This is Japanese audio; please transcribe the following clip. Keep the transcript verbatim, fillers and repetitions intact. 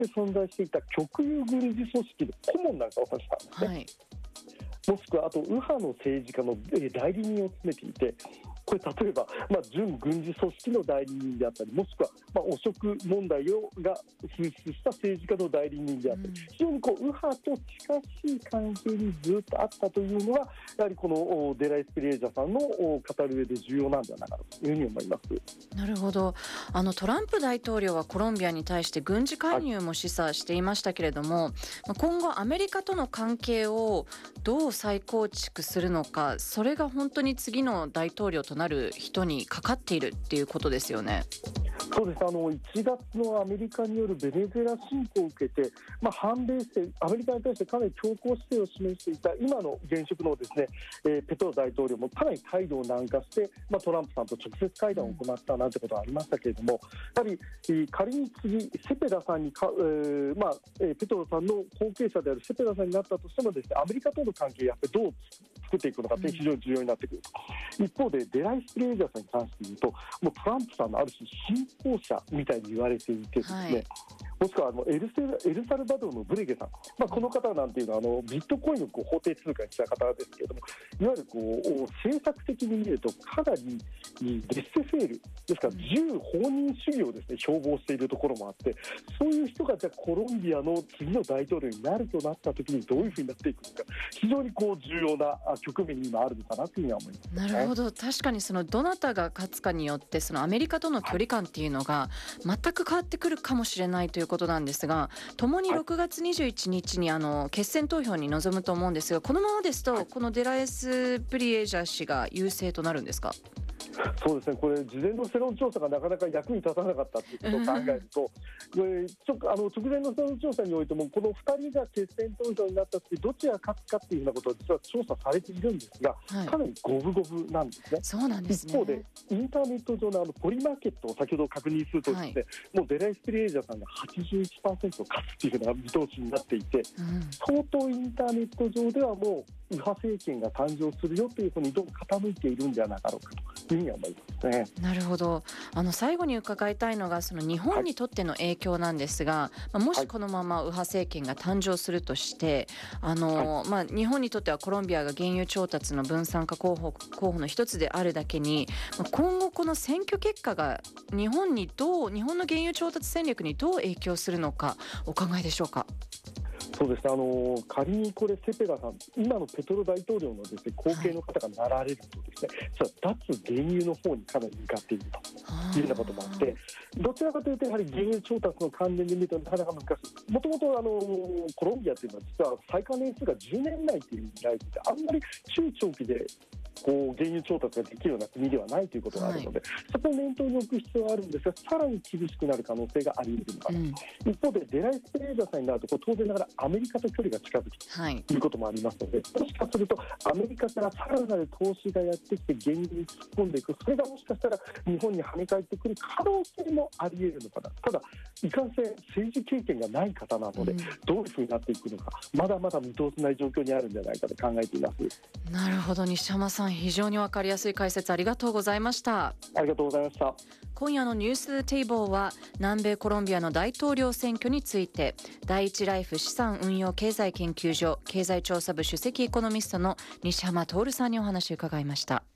て存在していた極右軍事組織の顧問なんかを指したんですね、はい、もしくはあと右派の政治家の代理人を詰めていて、これ例えば、まあ、準軍事組織の代理人であったり、もしくは、まあ、汚職問題をが噴出した政治家の代理人であったり、うん、非常にこう右派と近しい関係にずっとあったというのは、やはりこのデラ・エスピリエージャさんの語る上で重要なんではないかというふうに思います。 なるほど。あのトランプ大統領はコロンビアに対して軍事介入も示唆していましたけれども、はい、今後アメリカとの関係をどう再構築するのか、それが本当に次の大統領となる人にかかっているっていうことですよね。 そうです。あのいちがつのアメリカによるベネズエラ侵攻を受けて、まあ、反米してアメリカに対してかなり強硬姿勢を示していた今の現職のですね、えー、ペトロ大統領もかなり態度を軟化して、まあ、トランプさんと直接会談を行ったなんてことはありましたけれども、やはり、えー、仮に次セペダさんにか、えーまあえー、ペトロさんの後継者であるセペダさんになったとしてもですね、アメリカとの関係をやっぱりどう作っていくのかって非常に重要になってくると、うん、一方でデラ・エスピリエージャさんに関して言うと、もうトランプさんのある種信仰者みたいに言われていてですね、はい、もしくはあのエルセ、エルサルバドルのブレゲさん、まあ、この方なんていうのはあのビットコインをこう法定通貨にした方ですけれども、いわゆるこう政策的に見るとかなりレッセフェールですから、自由放任主義をですね標榜しているところもあって、そういう人がじゃあコロンビアの次の大統領になるとなった時にどういうふうになっていくのか、非常にこう重要な局面に今あるのかなというふうには思います、ね、 なるほど。確かにそのどなたが勝つかによってそのアメリカとの距離感っていうのが全く変わってくるかもしれないということなんですが、共にろくがつにじゅういちにちにあの決選投票に臨むと思うんですが、このままですとこのデラエス・プリエージャ氏が優勢となるんですか？ そうですね、これ事前の世論調査がなかなか役に立たなかったということを考えると、これちょあの直前の世論調査においてもこのふたりが決選投票になった時どちらが勝つかっていうようなことは実は調査されているんですが、はい、かなり五分五分なんですね。 そうなんですね。 一方でインターネット上のあのポリマーケットを先ほど確認するとですね、はい、もうデラ・エスピリエージャさんが はちじゅういちパーセント 勝つっていうような見通しになっていて、うん、相当インターネット上ではもう右派政権が誕生するよというふうにどうも傾いているんではなかろうかというふうに思いますね。 なるほど。あの最後に伺いたいのがその日本にとっての影響なんですが、はい、もしこのまま右派政権が誕生するとして、あの、はい、まあ、日本にとってはコロンビアが原油調達の分散化候補、候補の一つであるだけに、今後この選挙結果が日本にどう日本の原油調達戦略にどう影響するのかお考えでしょうか？ そうですね、あの仮にこれセペダさん、今のペトロ大統領のですね後継の方がなられるとですね、はい、脱原油の方にかなり向かっているというようなこともあって、どちらかというとやはり原油調達の関連で見るとなかなか難しい。もともとあのコロンビアというのは実は最下年数がじゅうねんまえという意味であんまり中長期でこう原油調達ができるような国ではないということがあるので、はい、そこを念頭に置く必要があるんですが、さらに厳しくなる可能性があり得るのかな、うん、一方でデラ・エスピリエージャさんになるとこう当然ながらアメリカと距離が近づくということもありますので、はい、もしかするとアメリカからさらなる投資がやってきて原油に突っ込んでいく、それがもしかしたら日本に跳ね返ってくる可能性もあり得るのかな。ただいかんせん政治経験がない方なので、うん、どういうふうになっていくのかまだまだ見通せない状況にあるんじゃないかと考えています。 なるほど。西山さん、非常に分かりやすい解説ありがとうございました。 ありがとうございました。 今夜のニューステーブルは南米コロンビアの大統領選挙について、第一ライフ資産運用経済研究所経済調査部首席エコノミストの西山徹さんにお話を伺いました。